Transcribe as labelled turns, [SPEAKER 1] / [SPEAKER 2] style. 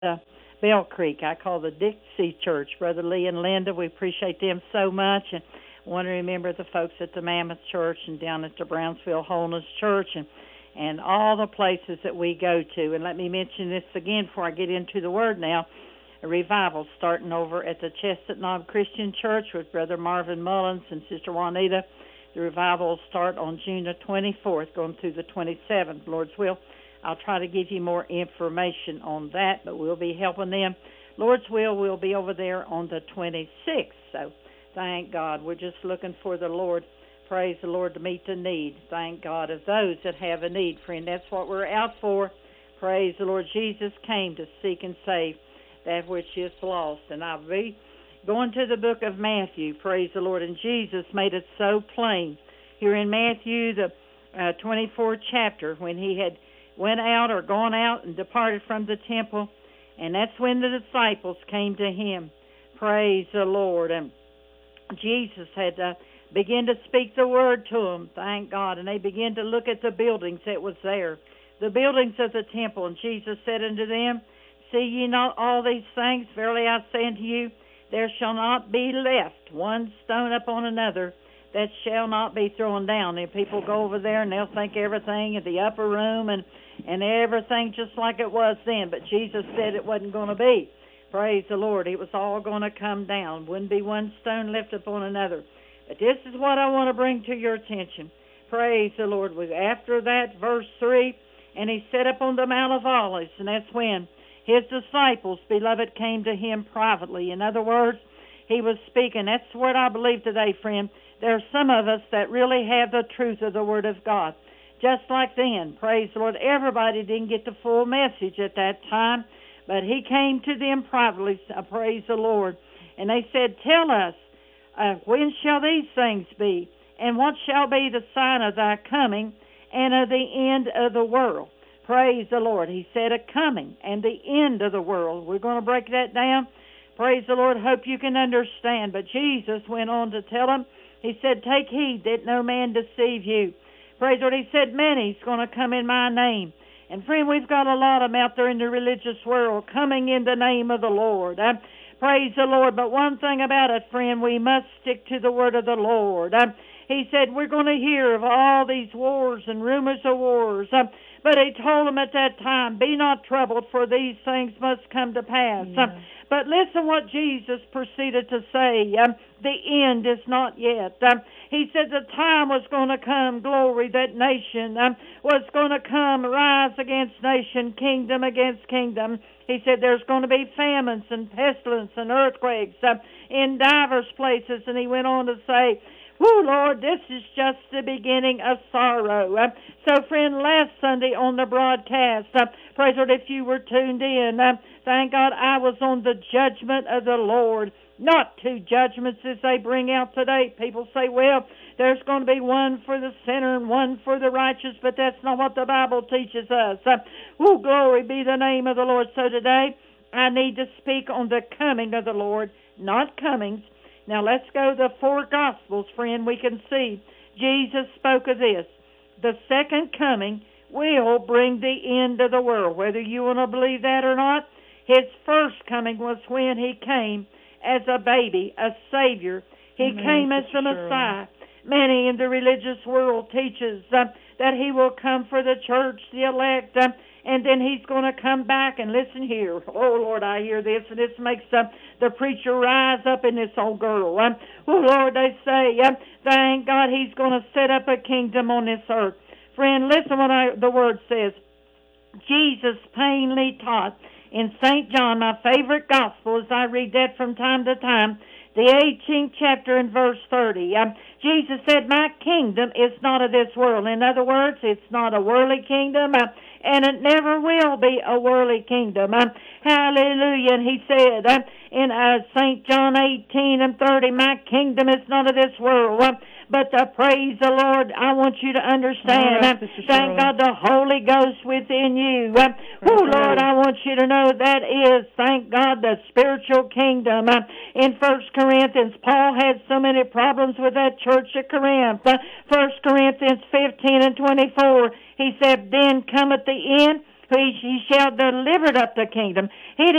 [SPEAKER 1] uh, Bell Creek. I call the Dixie Church. Brother Lee and Linda, we appreciate them so much. And want to remember the folks at the Mammoth Church and down at the Brownsville Wholeness Church and all the places that we go to. And let me mention this again before I get into the Word now. A revival starting over at the Chestnut Knob Christian Church with Brother Marvin Mullins and Sister Juanita. The revival will start on June the 24th, going through the 27th, Lord's will. I'll try to give you more information on that, but we'll be helping them. Lord's will, we'll be over there on the 26th. So thank God. We're just looking for the Lord. Praise the Lord to meet the need. Thank God of those that have a need, friend. That's what we're out for. Praise the Lord. Jesus came to seek and save that which is lost. And I'll be going to the book of Matthew. Praise the Lord. And Jesus made it so plain. Here in Matthew, the 24th chapter, when he had went out or gone out and departed from the temple, and that's when the disciples came to him. Praise the Lord. And Jesus had begun to speak the word to them, thank God, and they began to look at the buildings that was there, the buildings of the temple. And Jesus said unto them, see ye not all these things? Verily I say unto you, there shall not be left one stone upon another that shall not be thrown down. And people go over there and they'll think everything in the upper room and everything just like it was then. But Jesus said it wasn't going to be. Praise the Lord. It was all going to come down. Wouldn't be one stone left upon another. But this is what I want to bring to your attention. Praise the Lord. After that, verse 3, and he set up on the Mount of Olives, and that's when his disciples, beloved, came to him privately. In other words, he was speaking. That's what I believe today, friend. There are some of us that really have the truth of the Word of God. Just like then, praise the Lord, everybody didn't get the full message at that time, but he came to them privately, praise the Lord. And they said, tell us, when shall these things be? And what shall be the sign of thy coming and of the end of the world? Praise the Lord. He said a coming and the end of the world. We're going to break that down. Praise the Lord. Hope you can understand. But Jesus went on to tell them, he said, take heed that no man deceive you. Praise the Lord. He said, many's going to come in my name. And friend, we've got a lot of them out there in the religious world coming in the name of the Lord. Praise the Lord. But one thing about it, friend, we must stick to the word of the Lord. He said, we're going to hear of all these wars and rumors of wars. But he told them at that time, be not troubled, for these things must come to pass.
[SPEAKER 2] Yeah.
[SPEAKER 1] But listen what Jesus proceeded to say. The end is not yet. He said the time was going to come, glory, that nation was going to come, rise against nation, kingdom against kingdom. He said there's going to be famines and pestilence and earthquakes in divers places. And he went on to say, whoo, Lord, this is just the beginning of sorrow. So, friend, last Sunday on the broadcast, praise the Lord, if you were tuned in, thank God I was on the judgment of the Lord. Not two judgments as they bring out today. People say, well, there's going to be one for the sinner and one for the righteous, but that's not what the Bible teaches us. Oh, glory be the name of the Lord. So today, I need to speak on the coming of the Lord, not comings. Now, let's go to the four Gospels, friend. We can see Jesus spoke of this. The second coming will bring the end of the world. Whether you want to believe that or not, his first coming was when he came as a baby, a Savior. He came as the Messiah. Many in the religious world teaches that he will come for the church, the elect, and then he's going to come back. And listen here. Oh, Lord, I hear this, and this makes the preacher rise up in this old girl. Oh, Lord, they say, thank God he's going to set up a kingdom on this earth. Friend, listen what the Word says. Jesus plainly taught in St. John, my favorite gospel, as I read that from time to time, the 18th chapter and verse 30. Jesus said, my kingdom is not of this world. In other words, it's not a worldly kingdom, and it never will be a worldly kingdom. Hallelujah. And he said in St. John 18 and 30, my kingdom is not of this world. But praise the Lord, I want you to understand, thank God the Holy Ghost within you. Oh, Lord, I want you to know that is, thank God, the spiritual kingdom. In 1 Corinthians, Paul had so many problems with that church at Corinth. 1 Corinthians 15 and 24, he said, then cometh the end, preached, he shall deliver up the kingdom. He